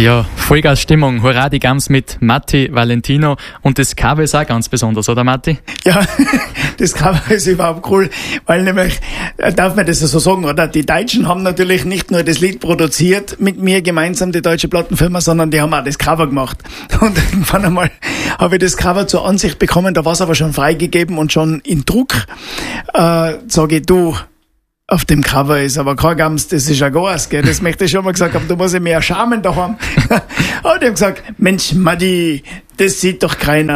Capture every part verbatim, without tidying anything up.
Ja, Vollgas-Stimmung, hurra die Gams mit Matti Valentino, und das Cover ist auch ganz besonders, oder Matti? Ja, das Cover ist überhaupt cool, weil nämlich, darf man das so sagen, oder? Die Deutschen haben natürlich nicht nur das Lied produziert mit mir gemeinsam, die deutsche Plattenfirma, sondern die haben auch das Cover gemacht. Und irgendwann einmal habe ich das Cover zur Ansicht bekommen, da war es aber schon freigegeben und schon in Druck. Äh, sage ich, du, auf dem Cover ist aber kein Gams, das ist ein Gas, gell? Das möchte ich schon mal gesagt haben, da muss ich mehr Schamen da haben. Aber die haben gesagt, Mensch, Matti, das sieht doch keiner.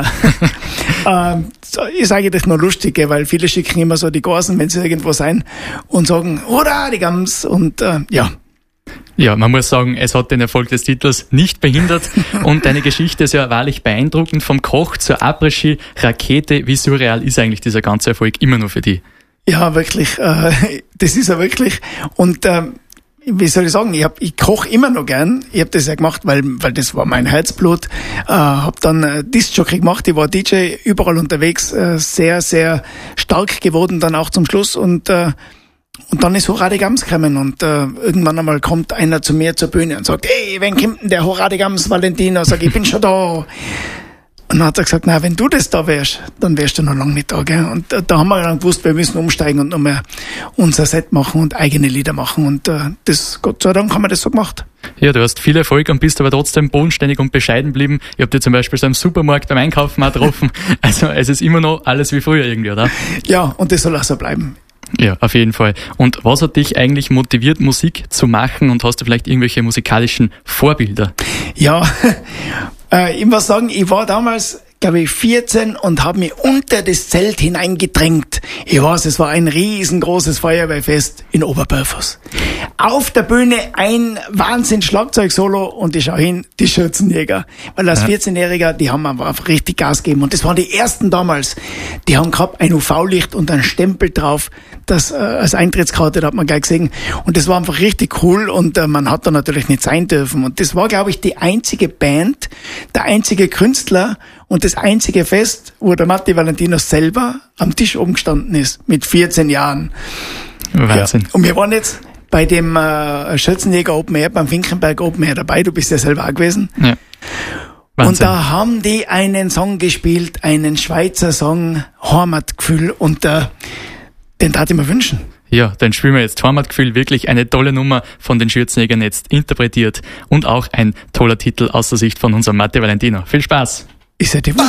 ähm, ist eigentlich nur lustig, gell? Weil viele schicken immer so die Gasen, wenn sie irgendwo sein, und sagen, hurra, die Gams, und äh, ja. Ja, man muss sagen, es hat den Erfolg des Titels nicht behindert, und deine Geschichte ist ja wahrlich beeindruckend. Vom Koch zur Après-Ski, Rakete, wie surreal ist eigentlich dieser ganze Erfolg immer nur für dich? Ja, wirklich, äh, das ist er wirklich. Und äh, wie soll ich sagen, ich, hab, ich koche immer noch gern. Ich habe das ja gemacht, weil weil das war mein Herzblut. Äh, habe dann äh, Disc-Jockey gemacht, ich war D J, überall unterwegs, äh, sehr, sehr stark geworden dann auch zum Schluss. Und äh, und dann ist Hurra die Gams gekommen, und äh, irgendwann einmal kommt einer zu mir zur Bühne und sagt, hey, wann kommt denn der Hurra die Gams Valentino? Sag ich, bin schon da. Und dann hat er gesagt, na, wenn du das da wärst, dann wärst du noch lange nicht da, gell? Und äh, da haben wir dann gewusst, wir müssen umsteigen und noch mehr unser Set machen und eigene Lieder machen. Und äh, das, Gott sei Dank, haben wir das so gemacht. Ja, du hast viel Erfolg und bist aber trotzdem bodenständig und bescheiden geblieben. Ich habe dir zum Beispiel so im Supermarkt beim Einkaufen auch getroffen. Also es ist immer noch alles wie früher irgendwie, oder? Ja, und das soll auch so bleiben. Ja, auf jeden Fall. Und was hat dich eigentlich motiviert, Musik zu machen, und hast du vielleicht irgendwelche musikalischen Vorbilder? Ja, äh, ich muss sagen, ich war damals, glaube ich, vierzehn und habe mich unter das Zelt hineingedrängt. Ich weiß, es war ein riesengroßes Feuerwehrfest in Oberberfers. Auf der Bühne ein Wahnsinns-Schlagzeug-Solo, und ich schaue hin, die Schürzenjäger. Weil als vierzehnjähriger, die haben einfach richtig Gas gegeben. Und das waren die ersten damals. Die haben gehabt ein U V-Licht und einen Stempel drauf, das äh, als Eintrittskarte, da hat man gleich gesehen. Und das war einfach richtig cool, und äh, man hat da natürlich nicht sein dürfen. Und das war, glaube ich, die einzige Band, der einzige Künstler und das einzige Fest, wo der Matti Valentino selber am Tisch oben gestanden ist, mit vierzehn Jahren. Wahnsinn. Ja. Und wir waren jetzt bei dem äh, Schürzenjäger Open Air, beim Finkenberg Open Air dabei, du bist ja selber auch gewesen. Ja. Wahnsinn. Und da haben die einen Song gespielt, einen Schweizer Song, Heimatgefühl, und äh, den darf ich mir wünschen. Ja, dann spielen wir jetzt Heimatgefühl, wirklich eine tolle Nummer von den Schürzenjägern jetzt interpretiert, und auch ein toller Titel aus der Sicht von unserem Matti Valentino. Viel Spaß! Ist ja die